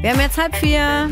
Wir haben jetzt 3:30.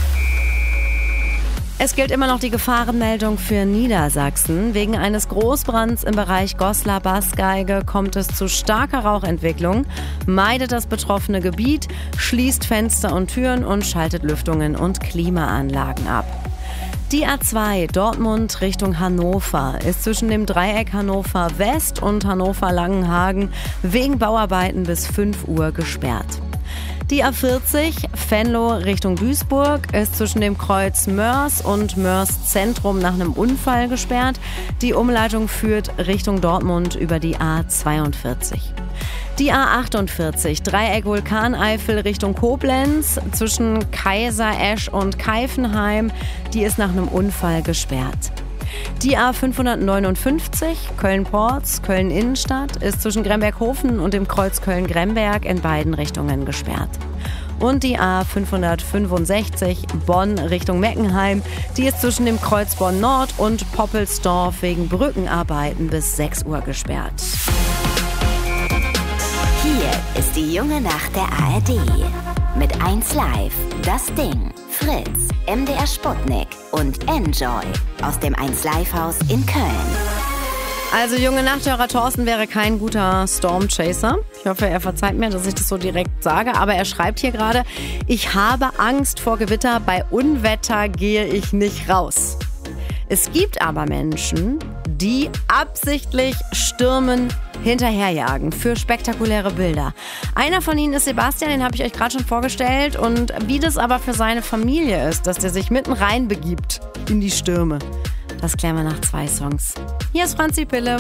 Es gilt immer noch die Gefahrenmeldung für Niedersachsen. Wegen eines Großbrands im Bereich Goslar-Bassgeige kommt es zu starker Rauchentwicklung. Meidet das betroffene Gebiet, schließt Fenster und Türen und schaltet Lüftungen und Klimaanlagen ab. Die A2 Dortmund Richtung Hannover ist zwischen dem Dreieck Hannover West und Hannover Langenhagen wegen Bauarbeiten bis 5 Uhr gesperrt. Die A40 Venlo Richtung Duisburg ist zwischen dem Kreuz Mörs und Mörs Zentrum nach einem Unfall gesperrt. Die Umleitung führt Richtung Dortmund über die A42. Die A48 Dreieck Vulkaneifel Richtung Koblenz zwischen Kaiseresch und Keifenheim, die ist nach einem Unfall gesperrt. Die A559 Köln-Porz, Köln-Innenstadt ist zwischen Gremberghofen und dem Kreuz Köln-Gremberg in beiden Richtungen gesperrt. Und die A565 Bonn Richtung Meckenheim, die ist zwischen dem Kreuz Bonn-Nord und Poppelsdorf wegen Brückenarbeiten bis 6 Uhr gesperrt. Hier ist die junge Nacht der ARD. Mit 1Live, Das Ding, Fritz, MDR Sputnik und Enjoy aus dem 1Live-Haus in Köln. Also junge Nachthörer Thorsten wäre kein guter Stormchaser. Ich hoffe, er verzeiht mir, dass ich das so direkt sage. Aber er schreibt hier gerade, ich habe Angst vor Gewitter, bei Unwetter gehe ich nicht raus. Es gibt aber Menschen, die absichtlich Stürmen hinterherjagen für spektakuläre Bilder. Einer von ihnen ist Sebastian, den habe ich euch gerade schon vorgestellt. Und wie das aber für seine Familie ist, dass der sich mitten rein begibt in die Stürme, das klären wir nach 2 Songs. Hier ist Franzi Pille.